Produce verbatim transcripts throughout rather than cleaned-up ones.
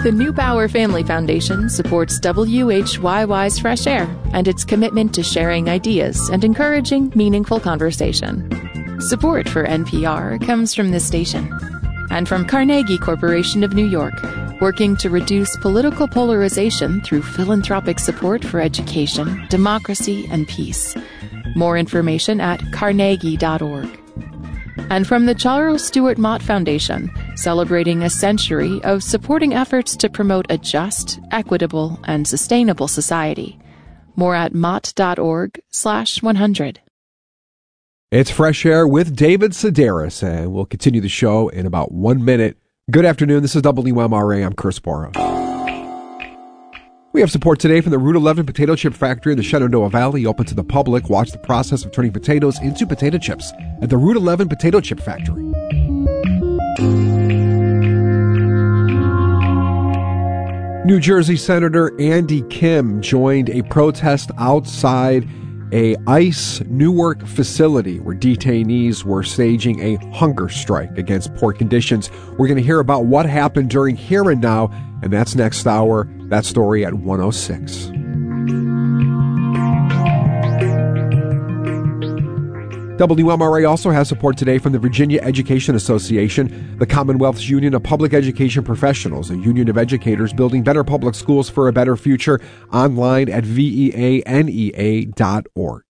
The New Bauer Family Foundation supports W H Y Y's Fresh Air and its commitment to sharing ideas and encouraging meaningful conversation. Support for N P R comes from this station and from Carnegie Corporation of New York, working to reduce political polarization through philanthropic support for education, democracy, and peace. More information at carnegie dot org. And from the Charles Stewart Mott Foundation, celebrating a century of supporting efforts to promote a just, equitable, and sustainable society. More at mott dot org slash one hundred. It's Fresh Air with David Sedaris, and we'll continue the show in about one minute. Good afternoon. This is W M R A. I'm Chris Borrow. We have support today from the Route eleven Potato Chip Factory in the Shenandoah Valley, open to the public. Watch the process of turning potatoes into potato chips at the Route eleven Potato Chip Factory. New Jersey Senator Andy Kim joined a protest outside a ICE Newark facility where detainees were staging a hunger strike against poor conditions. We're going to hear about what happened during Here and Now, and that's next hour. That story at one oh six. W M R A also has support today from the Virginia Education Association, the Commonwealth's Union of Public Education Professionals, a union of educators building better public schools for a better future, online at V E A N E A dot org.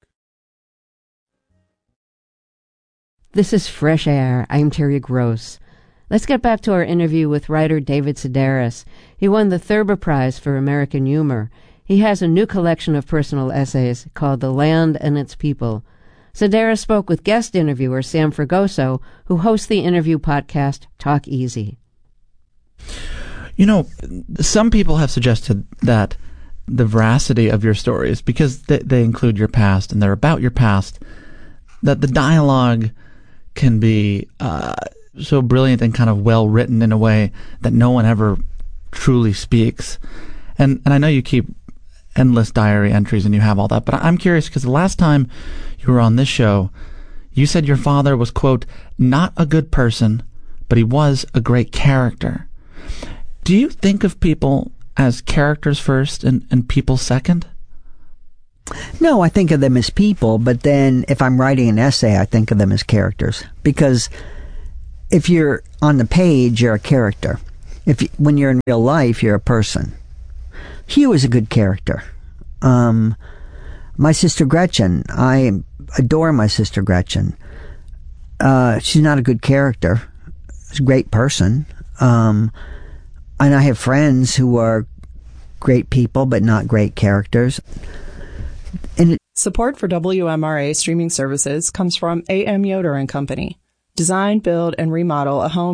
This is Fresh Air. I'm Terry Gross. Let's get back to our interview with writer David Sedaris. He won the Thurber Prize for American Humor. He has a new collection of personal essays called The Land and Its People. Sedaris spoke with guest interviewer Sam Fragoso, who hosts the interview podcast Talk Easy. You know, some people have suggested that the veracity of your stories, because they, they include your past and they're about your past, that the dialogue can be uh, so brilliant and kind of well written in a way that no one ever truly speaks. And and I know you keep endless diary entries and you have all that, but I'm curious because the last time you were on this show, you said your father was, quote, not a good person, but he was a great character. Do you think of people as characters first and, and people second? No, I think of them as people, but then if I'm writing an essay, I think of them as characters. Because if you're on the page, you're a character. If you, when you're in real life, you're a person. Hugh is a good character. Um, my sister Gretchen, I adore my sister Gretchen. Uh, she's not a good character. She's a great person. Um, and I have friends who are great people, but not great characters. And it, Support for W M R A streaming services comes from A M Yoder and Company. Design, build, and remodel a home